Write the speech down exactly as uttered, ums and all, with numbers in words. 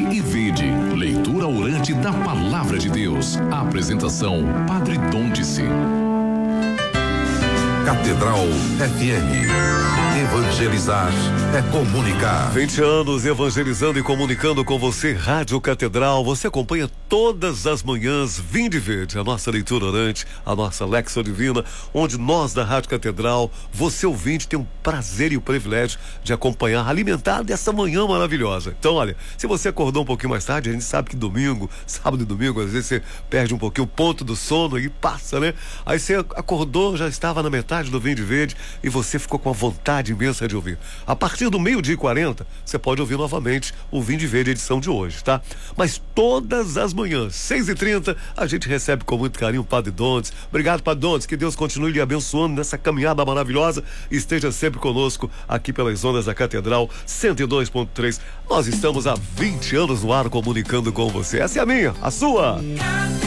e vede. Leitura orante da Palavra de Deus. Apresentação, Padre Dom-te-se. Catedral F M. Evangelizar é comunicar. vinte anos evangelizando e comunicando com você, Rádio Catedral. Você acompanha todas as manhãs Vinde Verde, a nossa leitura orante, a nossa Lexio Divina, onde nós da Rádio Catedral, você ouvinte, tem o prazer e o privilégio de acompanhar, alimentar dessa manhã maravilhosa. Então, olha, se você acordou um pouquinho mais tarde, a gente sabe que domingo, sábado e domingo, às vezes você perde um pouquinho o ponto do sono e passa, né? Aí você acordou, já estava na metade do Vinde Verde e você ficou com a vontade imensa de ouvir. A partir do meio-dia e quarenta, você pode ouvir novamente o Vinde Verde, edição de hoje, tá? Mas todas as manhãs, seis e trinta, a gente recebe com muito carinho o Padre Dontes. Obrigado, Padre Dontes, que Deus continue lhe abençoando nessa caminhada maravilhosa e esteja sempre conosco aqui pelas ondas da Catedral cento e dois ponto três. Nós estamos há vinte anos no ar comunicando com você. Essa é a minha, a sua.